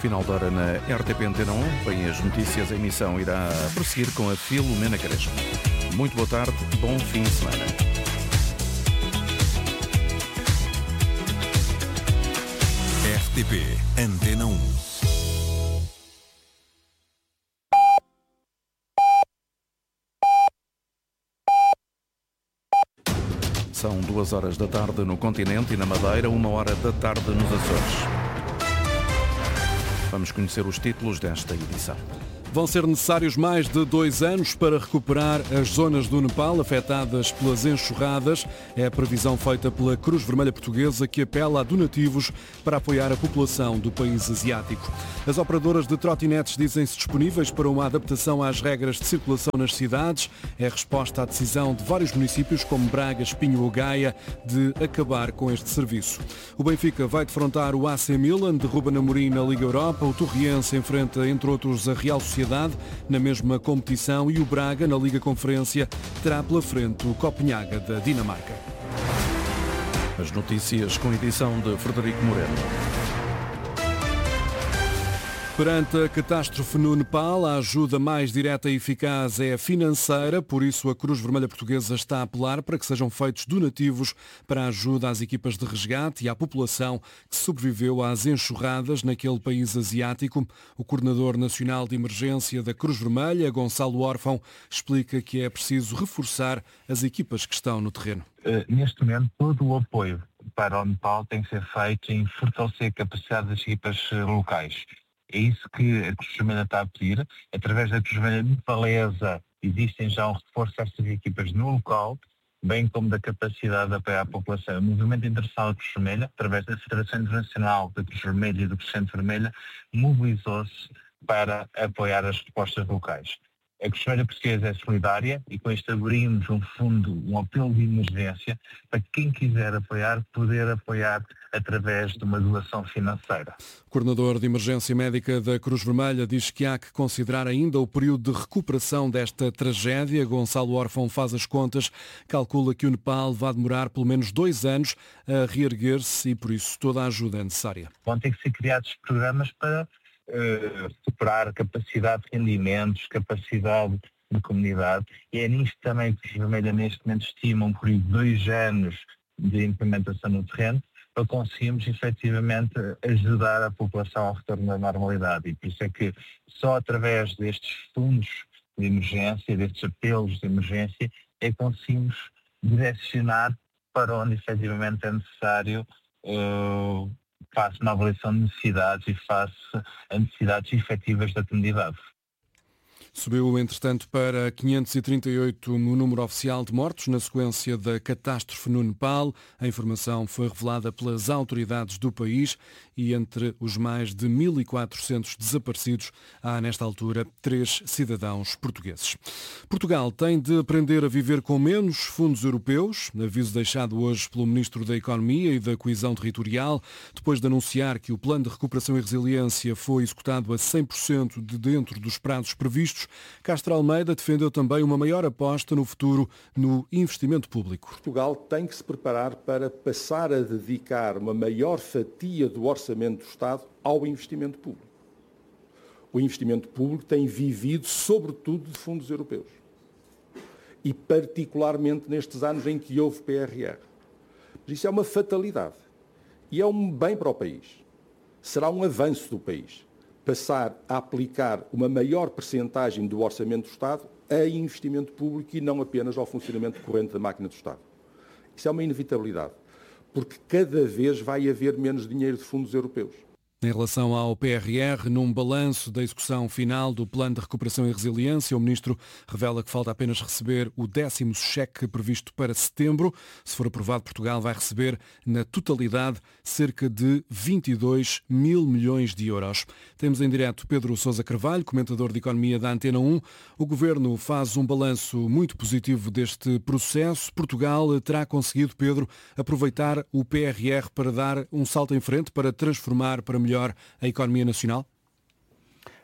Final de hora na RTP Antena 1. Vêm as notícias. A emissão irá prosseguir com a Filomena Crespo. Muito boa tarde, bom fim de semana. RTP Antena 1. São 2 horas da tarde no continente e na Madeira, 1 hora da tarde nos Açores. Vamos conhecer os títulos desta edição. Vão ser necessários mais de 2 anos para recuperar as zonas do Nepal afetadas pelas enxurradas. É a previsão feita pela Cruz Vermelha Portuguesa, que apela a donativos para apoiar a população do país asiático. As operadoras de trotinetes dizem-se disponíveis para uma adaptação às regras de circulação nas cidades. É a resposta à decisão de vários municípios, como Braga, Espinho ou Gaia, de acabar com este serviço. O Benfica vai defrontar o AC Milan de Ruben Amorim na Liga Europa. O Torriense enfrenta, entre outros, a Real Sociedade na mesma competição e o Braga, na Liga Conferência, terá pela frente o Copenhaga da Dinamarca. As notícias com edição de Frederico Moreno. Perante a catástrofe no Nepal, a ajuda mais direta e eficaz é a financeira, por isso a Cruz Vermelha Portuguesa está a apelar para que sejam feitos donativos para a ajuda às equipas de resgate e à população que sobreviveu às enxurradas naquele país asiático. O coordenador nacional de emergência da Cruz Vermelha, Gonçalo Órfão, explica que é preciso reforçar as equipas que estão no terreno. Neste momento, todo o apoio para o Nepal tem que ser feito em fortalecer a capacidade das equipas locais. É isso que a Cruz Vermelha está a pedir. Através da Cruz Vermelha nepalesa existem já um reforço destas equipas no local, bem como da capacidade de apoiar a população. O movimento internacional da Cruz Vermelha, através da Federação Internacional da Cruz Vermelha e do Crescente Vermelha, mobilizou-se para apoiar as respostas locais. A Cruz Vermelha Portuguesa é solidária e com isto abrimos um apelo de emergência para quem quiser apoiar, poder apoiar através de uma doação financeira. O coordenador de emergência médica da Cruz Vermelha diz que há que considerar ainda o período de recuperação desta tragédia. Gonçalo Órfão faz as contas, calcula que o Nepal vai demorar pelo menos 2 anos a reerguer-se e por isso toda a ajuda é necessária. Vão ter que ser criados programas para recuperar capacidade de rendimentos, capacidade de comunidade, e é nisto também que a Cruz Vermelha neste momento estima um período de 2 anos de implementação no terreno para conseguirmos efetivamente ajudar a população ao retorno da normalidade, e por isso é que só através destes fundos de emergência, destes apelos de emergência, é que conseguimos direcionar para onde efetivamente é necessário face uma avaliação de necessidades e face a necessidades efetivas da comunidade. Subiu, entretanto, para 538 o número oficial de mortos na sequência da catástrofe no Nepal. A informação foi revelada pelas autoridades do país e entre os mais de 1.400 desaparecidos há, nesta altura, 3 cidadãos portugueses. Portugal tem de aprender a viver com menos fundos europeus, aviso deixado hoje pelo Ministro da Economia e da Coesão Territorial, depois de anunciar que o Plano de Recuperação e Resiliência foi executado a 100% de dentro dos prazos previstos. Castro Almeida defendeu também uma maior aposta no futuro no investimento público. Portugal tem que se preparar para passar a dedicar uma maior fatia do orçamento do Estado ao investimento público. O investimento público tem vivido, sobretudo, de fundos europeus. E particularmente nestes anos em que houve PRR. Mas isso é uma fatalidade. E é um bem para o país. Será um avanço do país passar a aplicar uma maior percentagem do orçamento do Estado a investimento público e não apenas ao funcionamento corrente da máquina do Estado. Isso é uma inevitabilidade, porque cada vez vai haver menos dinheiro de fundos europeus. Em relação ao PRR, num balanço da execução final do Plano de Recuperação e Resiliência, o Ministro revela que falta apenas receber o 10º cheque previsto para setembro. Se for aprovado, Portugal vai receber, na totalidade, cerca de 22 mil milhões de euros. Temos em direto Pedro Sousa Carvalho, comentador de Economia da Antena 1. O Governo faz um balanço muito positivo deste processo. Portugal terá conseguido, Pedro, aproveitar o PRR para dar um salto em frente, para transformar para melhor a economia nacional?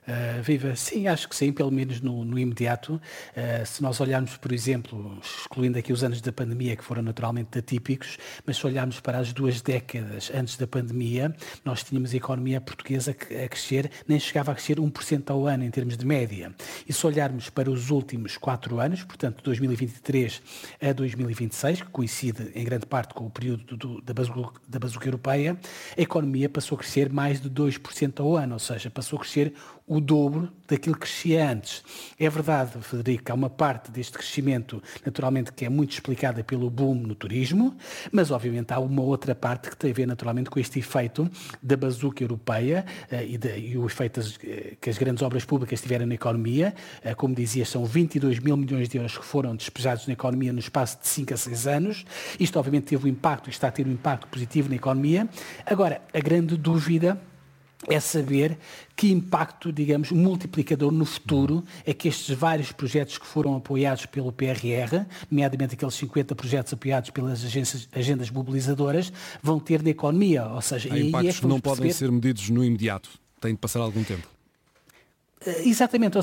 Viva, sim, acho que sim, pelo menos no imediato. Se nós olharmos, por exemplo, excluindo aqui os anos da pandemia, que foram naturalmente atípicos, mas se olharmos para as 2 décadas antes da pandemia, nós tínhamos a economia portuguesa a crescer, nem chegava a crescer 1% ao ano em termos de média. E se olharmos para os últimos 4 anos, portanto 2023 a 2026, que coincide em grande parte com o período da bazuca europeia, a economia passou a crescer mais de 2% ao ano, ou seja, passou a crescer o dobro daquilo que crescia antes. É verdade, Frederico, que há uma parte deste crescimento, naturalmente, que é muito explicada pelo boom no turismo, mas obviamente há uma outra parte que tem a ver naturalmente com este efeito da bazuca europeia e o efeito que as grandes obras públicas tiveram na economia. Como dizias, são 22 mil milhões de euros que foram despejados na economia no espaço de 5 a 6 anos. Isto obviamente teve um impacto e está a ter um impacto positivo na economia. Agora, a grande dúvida é saber que impacto, digamos, multiplicador no futuro é que estes vários projetos que foram apoiados pelo PRR, nomeadamente aqueles 50 projetos apoiados pelas agendas mobilizadoras, vão ter na economia. Ou seja, há impactos que não podem ser medidos no imediato. Tem de passar algum tempo. Exatamente,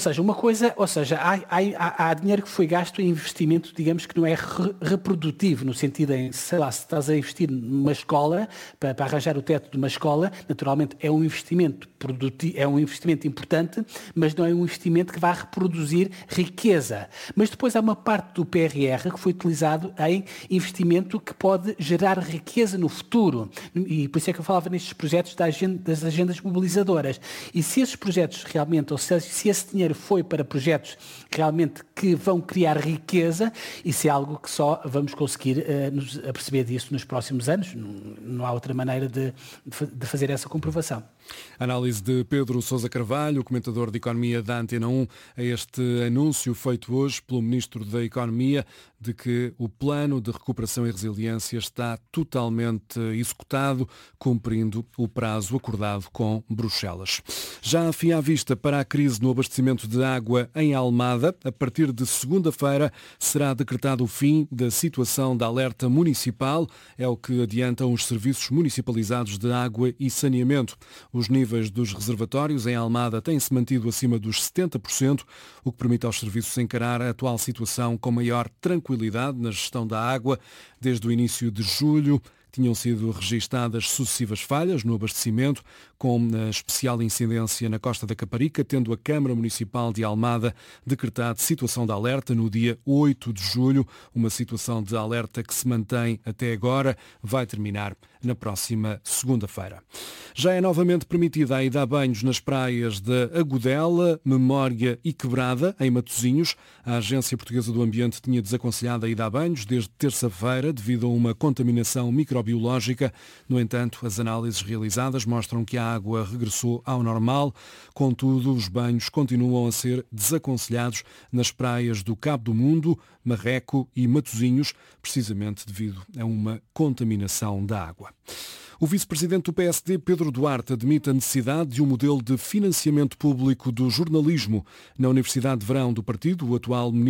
há dinheiro que foi gasto em investimento, digamos, que não é reprodutivo, no sentido em, sei lá, se estás a investir numa escola, para arranjar o teto de uma escola, naturalmente é um investimento produtivo, é um investimento importante, mas não é um investimento que vai reproduzir riqueza. Mas depois há uma parte do PRR que foi utilizado em investimento que pode gerar riqueza no futuro. E por isso é que eu falava nestes projetos das agendas mobilizadoras. E se esses projetos realmente, ou seja, se esse dinheiro foi para projetos realmente que vão criar riqueza, isso é algo que só vamos conseguir perceber disso nos próximos anos. Não há outra maneira de fazer essa comprovação. Análise de Pedro Sousa Carvalho, comentador de Economia da Antena 1, a este anúncio feito hoje pelo Ministro da Economia de que o plano de recuperação e resiliência está totalmente executado, cumprindo o prazo acordado com Bruxelas. Já afim à vista para a crise no abastecimento de água em Almada, a partir de segunda-feira será decretado o fim da situação de alerta municipal, é o que adiantam os serviços municipalizados de água e saneamento. Os níveis dos reservatórios em Almada têm-se mantido acima dos 70%, o que permite aos serviços encarar a atual situação com maior tranquilidade na gestão da água. Desde o início de julho tinham sido registadas sucessivas falhas no abastecimento, com especial incidência na Costa da Caparica, tendo a Câmara Municipal de Almada decretado situação de alerta no dia 8 de julho, uma situação de alerta que se mantém até agora, vai terminar na próxima segunda-feira. Já é novamente permitida a ida a banhos nas praias de Agudela, Memória e Quebrada, em Matosinhos. A Agência Portuguesa do Ambiente tinha desaconselhado a ida a banhos desde terça-feira devido a uma contaminação microbiológica. No entanto, as análises realizadas mostram que a água regressou ao normal. Contudo, os banhos continuam a ser desaconselhados nas praias do Cabo do Mundo, Marreco e Matosinhos, precisamente devido a uma contaminação da água. O vice-presidente do PSD, Pedro Duarte, admite a necessidade de um modelo de financiamento público do jornalismo. Na Universidade de Verão do partido, o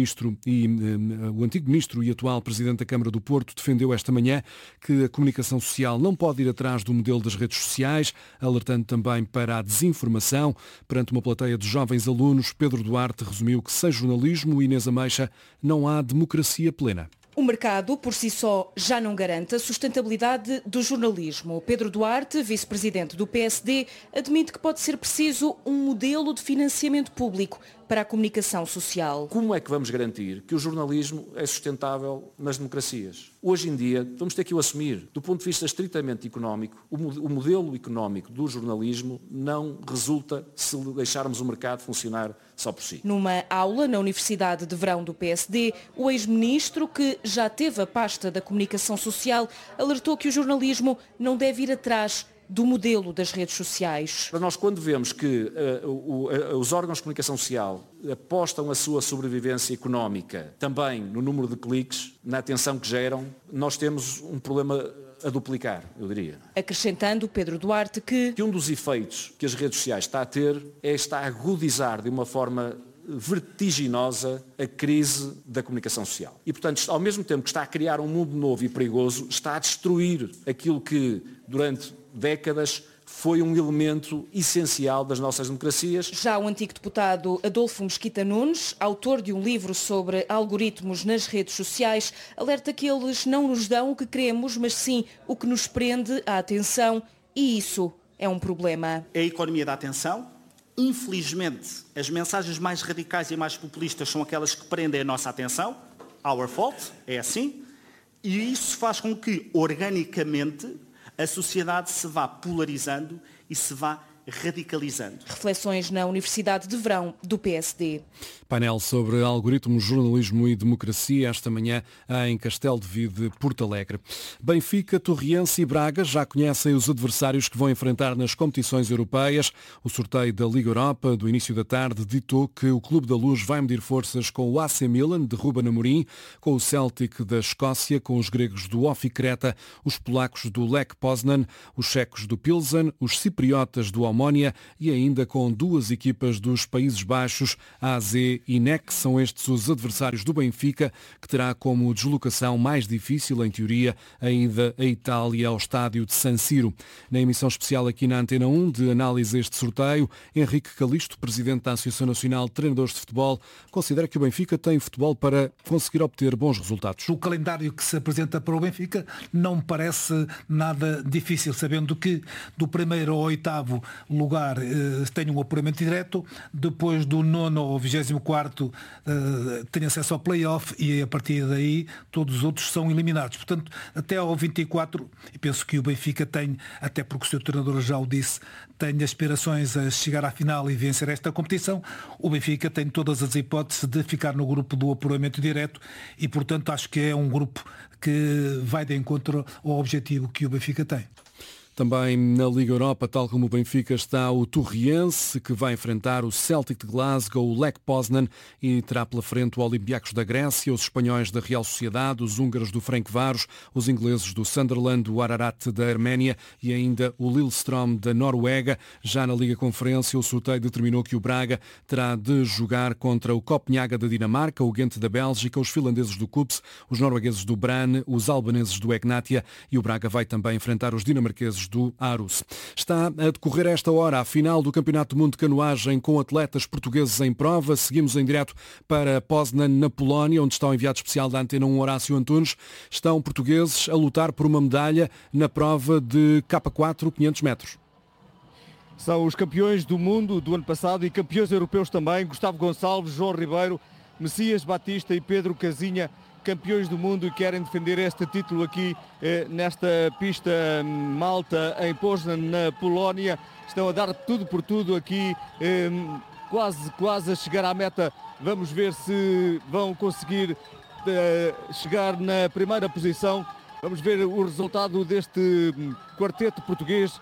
antigo ministro e atual presidente da Câmara do Porto defendeu esta manhã que a comunicação social não pode ir atrás do modelo das redes sociais, alertando também para a desinformação. Perante uma plateia de jovens alunos, Pedro Duarte resumiu que sem jornalismo, Inês Ameixa, não há democracia plena. O mercado, por si só, já não garante a sustentabilidade do jornalismo. Pedro Duarte, vice-presidente do PSD, admite que pode ser preciso um modelo de financiamento público para a comunicação social. Como é que vamos garantir que o jornalismo é sustentável nas democracias? Hoje em dia, vamos ter que o assumir. Do ponto de vista estritamente económico, o modelo económico do jornalismo não resulta se deixarmos o mercado funcionar só por si. Numa aula na Universidade de Verão do PSD, o ex-ministro, que já teve a pasta da comunicação social, alertou que o jornalismo não deve ir atrás do modelo das redes sociais. Para nós, quando vemos que os órgãos de comunicação social apostam a sua sobrevivência económica também no número de cliques, na atenção que geram, nós temos um problema a duplicar, eu diria. Acrescentando Pedro Duarte que um dos efeitos que as redes sociais está a agudizar de uma forma vertiginosa a crise da comunicação social. E, portanto, ao mesmo tempo que está a criar um mundo novo e perigoso, está a destruir aquilo que, durante décadas, foi um elemento essencial das nossas democracias. Já o antigo deputado Adolfo Mesquita Nunes, autor de um livro sobre algoritmos nas redes sociais, alerta que eles não nos dão o que queremos, mas sim o que nos prende a atenção, e isso é um problema. É a economia da atenção. Infelizmente, as mensagens mais radicais e mais populistas são aquelas que prendem a nossa atenção. Our fault, é assim. E isso faz com que, organicamente, a sociedade se vá polarizando e se vá radicalizando. Reflexões na Universidade de Verão do PSD. Painel sobre algoritmos, jornalismo e democracia, esta manhã em Castelo de Vide, Porto Alegre. Benfica, Torriense e Braga já conhecem os adversários que vão enfrentar nas competições europeias. O sorteio da Liga Europa do início da tarde ditou que o Clube da Luz vai medir forças com o AC Milan, de Ruben Amorim, com o Celtic da Escócia, com os gregos do OFI Creta, os polacos do Lech Poznan, os checos do Pilsen, os cipriotas do Omónia e ainda com duas equipas dos Países Baixos, AZ e NEC. São estes os adversários do Benfica, que terá como deslocação mais difícil, em teoria, a ida à Itália ao estádio de San Siro. Na emissão especial aqui na Antena 1 de análise a este sorteio, Henrique Calisto, presidente da Associação Nacional de Treinadores de Futebol, considera que o Benfica tem futebol para conseguir obter bons resultados. O calendário que se apresenta para o Benfica não me parece nada difícil, sabendo que do primeiro ao oitavo lugar tem um apuramento direto, depois do 9º ao 24º tem acesso ao play-off e a partir daí todos os outros são eliminados. Portanto, até ao 24, e penso que o Benfica tem, até porque o seu treinador já o disse, tem aspirações a chegar à final e vencer esta competição, o Benfica tem todas as hipóteses de ficar no grupo do apuramento direto e, portanto, acho que é um grupo que vai de encontro ao objetivo que o Benfica tem. Também na Liga Europa, tal como o Benfica, está o Torriense, que vai enfrentar o Celtic de Glasgow, o Lech Poznan, e terá pela frente o Olympiacos da Grécia, os espanhóis da Real Sociedade, os húngaros do Ferencváros, os ingleses do Sunderland, o Ararat da Arménia e ainda o Lillestrøm da Noruega. Já na Liga Conferência, o sorteio determinou que o Braga terá de jogar contra o Copenhaga da Dinamarca, o Ghent da Bélgica, os finlandeses do Kups, os noruegueses do Brann, os albaneses do Egnatia, e o Braga vai também enfrentar os dinamarqueses do Aarhus. Está a decorrer a esta hora a final do Campeonato do Mundo de Canoagem com atletas portugueses em prova. Seguimos em direto para Poznan, na Polónia, onde está o enviado especial da Antena 1, Horácio Antunes. Estão portugueses a lutar por uma medalha na prova de K4 500 metros. São os campeões do mundo do ano passado e campeões europeus também. Gustavo Gonçalves, João Ribeiro, Messias Batista e Pedro Casinha, campeões do mundo e querem defender este título aqui nesta pista Malta em Poznan, na Polónia. Estão a dar tudo por tudo aqui, quase a chegar à meta. Vamos ver se vão conseguir chegar na primeira posição. Vamos ver o resultado deste quarteto português.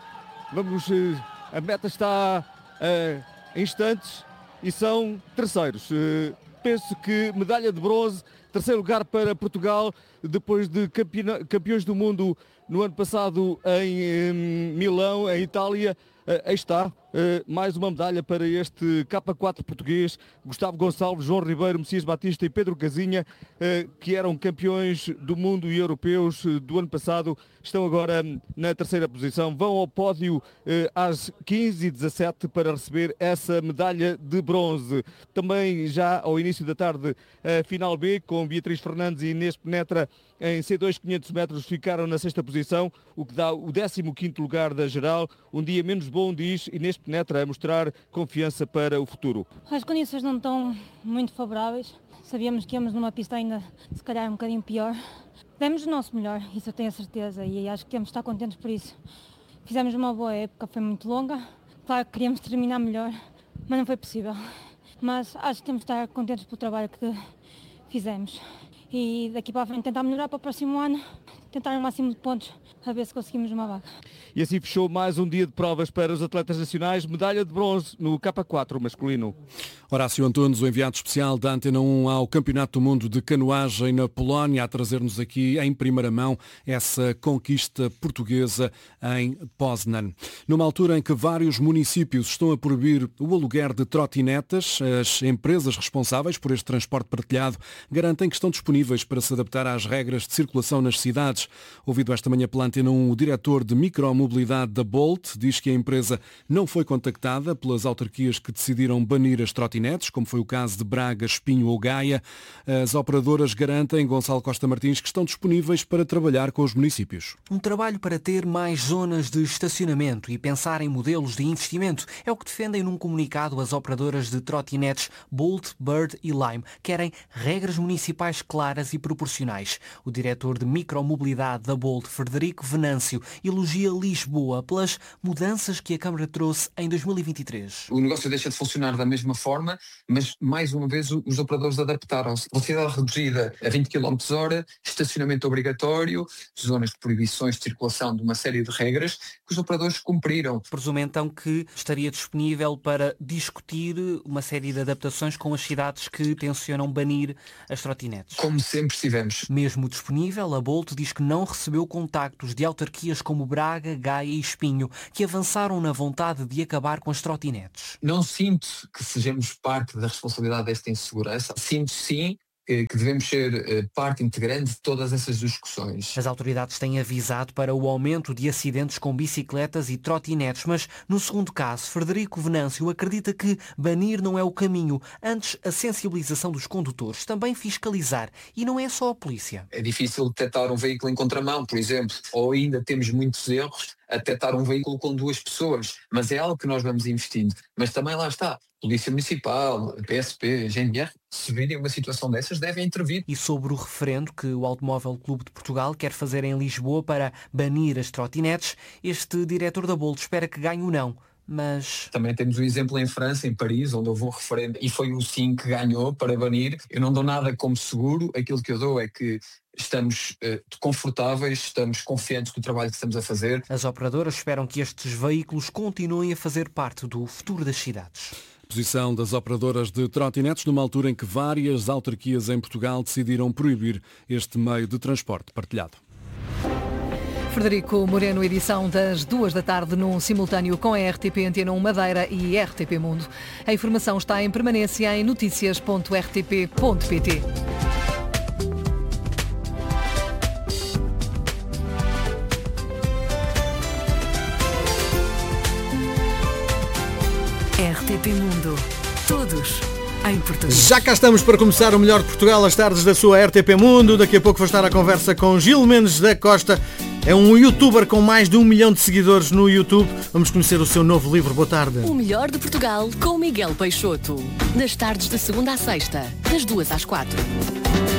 A meta está em instantes e são terceiros. Penso que medalha de bronze, terceiro lugar para Portugal, depois de campeões do mundo no ano passado em Milão, em Itália. Aí está, mais uma medalha para este K4 português. Gustavo Gonçalves, João Ribeiro, Messias Batista e Pedro Casinha, que eram campeões do mundo e europeus do ano passado, estão agora na terceira posição. Vão ao pódio às 15h17 para receber essa medalha de bronze. Também já ao início da tarde, a final B, com Beatriz Fernandes e Inês Penetra em C2 500 metros, ficaram na sexta posição, o que dá o 15º lugar da geral. Um dia menos bom, diz Inês Penetra, a mostrar confiança para o futuro. As condições não estão muito favoráveis. Sabíamos que íamos numa pista ainda, se calhar, um bocadinho pior. Demos o nosso melhor, isso eu tenho a certeza, e acho que temos de estar contentes por isso. Fizemos uma boa época, foi muito longa. Claro que queríamos terminar melhor, mas não foi possível. Mas acho que temos de estar contentes pelo trabalho que fizemos. E daqui para a frente tentar melhorar para o próximo ano, tentar o máximo de pontos, a ver se conseguimos uma vaga. E assim fechou mais um dia de provas para os atletas nacionais, medalha de bronze no K4 masculino. Horácio Antunes, o enviado especial da Antena 1 ao Campeonato do Mundo de Canoagem na Polónia, a trazer-nos aqui em primeira mão essa conquista portuguesa em Poznan. Numa altura em que vários municípios estão a proibir o aluguer de trotinetas, as empresas responsáveis por este transporte partilhado garantem que estão disponíveis para se adaptar às regras de circulação nas cidades. trotinetes. Ouvido esta manhã pela Antena 1, o diretor de micromobilidade da Bolt diz que a empresa não foi contactada pelas autarquias que decidiram banir as trotinetes, como foi o caso de Braga, Espinho ou Gaia. As operadoras garantem, Gonçalo Costa Martins, que estão disponíveis para trabalhar com os municípios. Um trabalho para ter mais zonas de estacionamento e pensar em modelos de investimento é o que defendem num comunicado as operadoras de trotinetes Bolt, Bird e Lime. Querem regras municipais claras e proporcionais. O diretor de micromobilidade da Bolt, Frederico Venâncio, elogia Lisboa pelas mudanças que a Câmara trouxe em 2023. O negócio deixa de funcionar da mesma forma, mas mais uma vez os operadores adaptaram-se. Velocidade reduzida a 20 km/h, estacionamento obrigatório, zonas de proibições de circulação de uma série de regras que os operadores cumpriram. Presumo então que estaria disponível para discutir uma série de adaptações com as cidades que tencionam banir as trotinetes. Como sempre estivemos. Mesmo disponível, a Bolt diz que não recebeu contactos de autarquias como Braga, Gaia e Espinho, que avançaram na vontade de acabar com as trotinetes. Não sinto que sejamos parte da responsabilidade desta insegurança. Sinto sim que devemos ser parte integrante de todas essas discussões. As autoridades têm avisado para o aumento de acidentes com bicicletas e trotinetes, mas no segundo caso, Frederico Venâncio acredita que banir não é o caminho, antes a sensibilização dos condutores, também fiscalizar, e não é só a polícia. É difícil detectar um veículo em contramão, por exemplo, ou ainda temos muitos erros a detectar um veículo com 2 pessoas, mas é algo que nós vamos investindo. Mas também lá está, Polícia Municipal, PSP, GNR, se virem uma situação dessas, devem intervir. E sobre o referendo que o Automóvel Clube de Portugal quer fazer em Lisboa para banir as trotinetes, este diretor da Bolt espera que ganhe o não. Mas também temos o exemplo em França, em Paris, onde houve um referendo e foi o sim que ganhou para banir. Eu não dou nada como seguro, aquilo que eu dou é que estamos confortáveis, estamos confiantes com o trabalho que estamos a fazer. As operadoras esperam que estes veículos continuem a fazer parte do futuro das cidades. Posição das operadoras de trotinetes numa altura em que várias autarquias em Portugal decidiram proibir este meio de transporte partilhado. Frederico Moreno, edição das 2 da tarde, num simultâneo com a RTP Antena 1 Madeira e RTP Mundo. A informação está em permanência em noticias.rtp.pt. RTP Mundo. Todos em português. Já cá estamos para começar o melhor de Portugal, as tardes da sua RTP Mundo. Daqui a pouco vou estar à conversa com Gil Mendes da Costa. É um youtuber com mais de 1 milhão de seguidores no YouTube. Vamos conhecer o seu novo livro. Boa tarde. O melhor de Portugal com Miguel Peixoto. Nas tardes de segunda à sexta, das 2 às 4.